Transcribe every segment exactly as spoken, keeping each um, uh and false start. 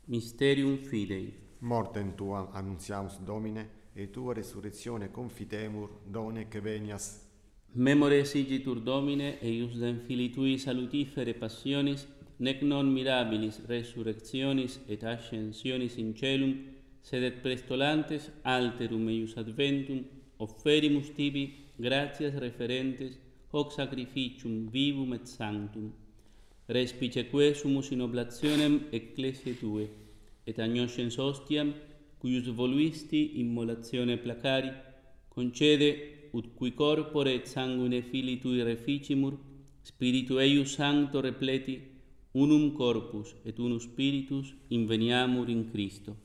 Mysterium Fidei. Mortem tuam annunziamus, Domine, et tua resurrectione confitemur, donec venias. Memore sigitur Domine, eiusdem Filii Tui salutifere passionis, nec non mirabilis resurrectionis et ascensionis in celum, sed et prestolantes alterum eius adventum, offerimus Tibi gratias referentes hoc sacrificium vivum et sanctum. Respice quesumus in oblationem ecclesiae Tue, et agnoscens ostiam, cuius voluisti immolatione placari, concede ut qui corpore et sanguine Filii Tui reficimur, Spiritu eius sancto repleti, unum corpus et unus spiritus inveniamur in Christo.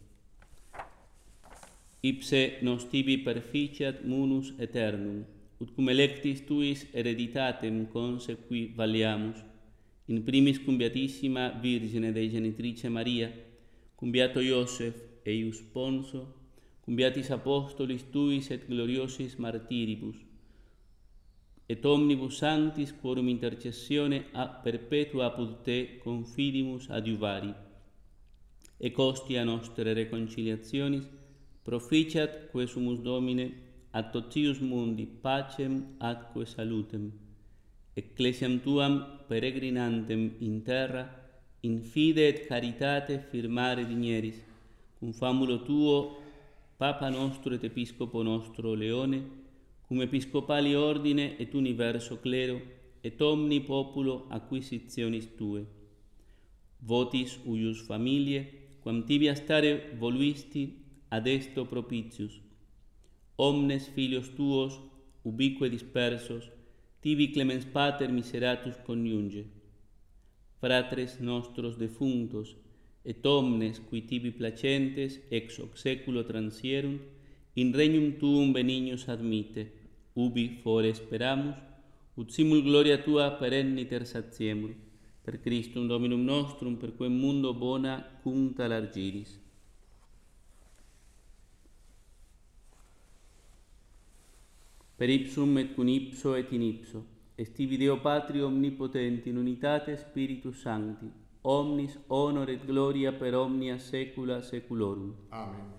Ipse nos Tibi perficiat munus aeternum, ut cum electis Tuis hereditatem consequi valeamus, in primis cum Beatissima Virgine Dei Genitrice Maria, cum Beato Iosef eius Ponso, cum Beatis Apostolis Tuis et gloriosis martiribus, et omnibus sanctis quorum intercessione a perpetua apud Te confidimus adiuvari. E ostia nostre reconciliationis proficiat quesumus Domine a totius mundi pacem atque salutem, ecclesiam Tuam peregrinantem in terra, in fide et caritate firmare digneris, cum famulo Tuo, Papa nostro et Episcopo nostro Leone, cum episcopali ordine et universo clero, et omni populo acquisitionis Tue. Votis uius familie, quam Tibi a stare voluisti ad esto propitius. Omnes filios Tuos, ubique dispersos, Tibi clemens Pater miseratus coniunge. Fratres nostros defunctos, et omnes qui Tibi placentes ex hoc seculo transierunt, in regnum Tuum benignus admite, ubi fore speramus, ut simul gloria Tua perenniter satiemur, per Christum Dominum nostrum, per quem mundo bona cunta largiris. Per ipsum et cum ipso et in ipso, est Tibi Deo Patri omnipotenti in unitate Spiritus Sancti, omnis honor et gloria per omnia saecula saeculorum. Amen.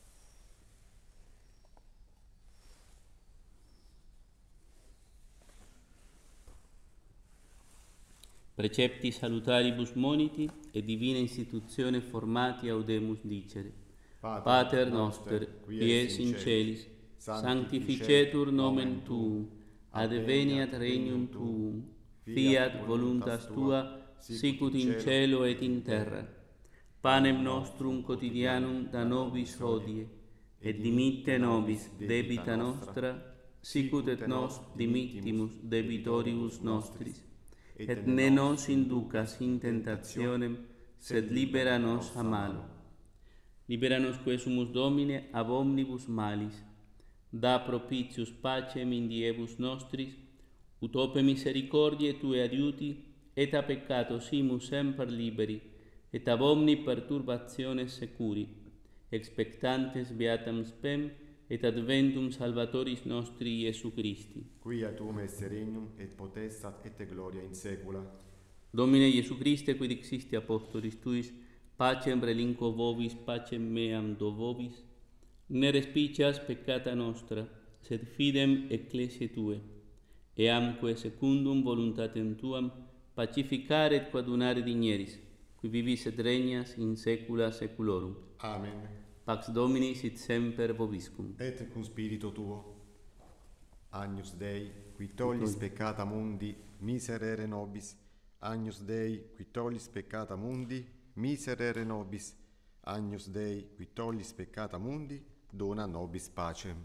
Precepti salutaribus moniti et divina institutione formati audemus dicere. Pater noster, qui es in celis, sanctificetur nomen Tuum, adveniat regnum Tuum, fiat voluntas Tua, sicut in cielo et in terra. Panem nostrum quotidianum da nobis hodie, et dimitte nobis debita nostra, sicut et nos dimittimus debitoribus nostris, et ne nos inducas in tentationem, sed libera nos a malo. Libera nos quesumus Domine ab omnibus malis, da propitius pacem in diebus nostris, ut ope misericordiae Tue adiuti, et a peccato simus semper liberi, et ab omni perturbationes securi, expectantes beatam spem, et adventum Salvatoris nostri Iesu Christi. Quia Tuum esse regnum, et potestat, et gloria in saecula. Domine Iesu Christe, quid dixisti apostolis Tuis, pacem relinquo vobis, pacem meam do vobis, ne respicias peccata nostra, sed fidem ecclesiae Tue, eamque secundum voluntatem Tuam pacificare et coadunare digneris, qui vivis et regnas in saecula saeculorum. Amen. Pax Domini sit semper vobiscum. Et cum spiritu Tuo. Agnus Dei, qui tollis peccata mundi, miserere nobis. Agnus Dei, qui tollis peccata mundi, miserere nobis. Agnus Dei, qui tollis peccata mundi, dona nobis pacem.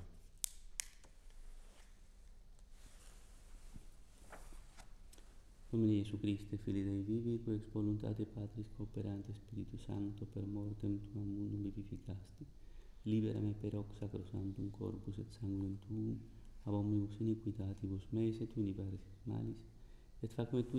Domine Iesu Christe, Filii Dei vivi, qui ex voluntate Patris cooperante Spiritu Sancto per mortem Tuam mundum vivificasti, libera me per hoc sacrosanctum corpus et sanguinem Tuum, ab omnibus iniquitatibus meis et universis malis, et fac me Tui